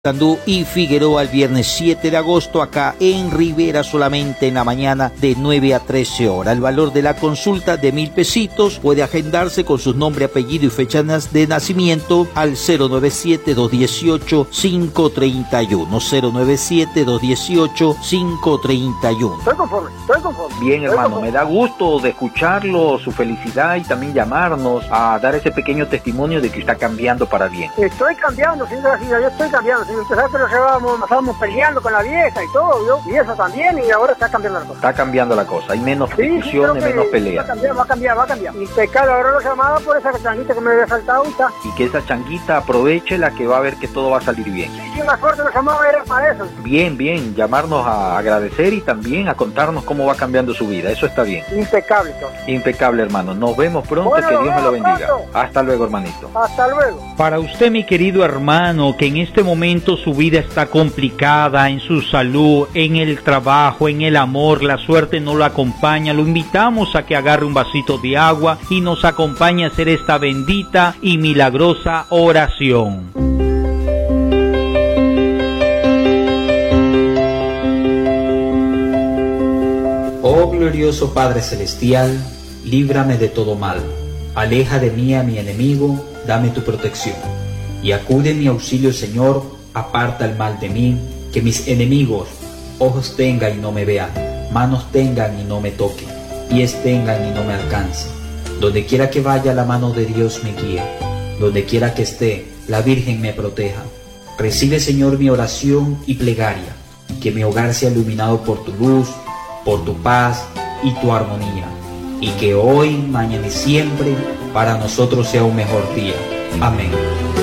Tandú y Figueroa el viernes 7 de agosto acá en Rivera, solamente en la mañana de 9 a 13 horas. El valor de la consulta de 1.000 pesitos. Puede agendarse con su nombre, apellido y fechas de nacimiento al 097-218-531. 097-218-531. Estoy conforme. Bien, hermano, me da gusto de escucharlo, su felicidad y también llamarnos a dar ese pequeño testimonio de que está cambiando para bien. Estoy cambiando, señora, yo estoy cambiando. Usted sabe que nos estábamos peleando con la vieja y todo, ¿yo? Y eso también, y ahora está cambiando la cosa. Está cambiando la cosa, hay menos discusiones, menos peleas. Va a cambiar. Impecable, ahora lo llamaba por esa changuita que me había faltado y está. Y que esa changuita aproveche la que va a ver que todo va a salir bien. Sí, la suerte lo llamaba era para eso. Bien, llamarnos a agradecer y también a contarnos cómo va cambiando su vida, eso está bien. Impecable, todo. Impecable, hermano, nos vemos pronto, bueno, que Dios me lo bendiga. Pronto. Hasta luego, hermanito. Hasta luego. Para usted, mi querido hermano, que en este momento su vida está complicada, en su salud, en el trabajo, en el amor, la suerte no lo acompaña, lo invitamos a que agarre un vasito de agua y nos acompañe a hacer esta bendita y milagrosa oración. Oh glorioso Padre Celestial, líbrame de todo mal, aleja de mí a mi enemigo, dame tu protección, y acude en mi auxilio, Señor. Aparta el mal de mí, que mis enemigos ojos tengan y no me vean, manos tengan y no me toquen, pies tengan y no me alcancen. Donde quiera que vaya, la mano de Dios me guíe, donde quiera que esté, la Virgen me proteja. Recibe, Señor, mi oración y plegaria, que mi hogar sea iluminado por tu luz, por tu paz y tu armonía, y que hoy, mañana y siempre para nosotros sea un mejor día. Amén.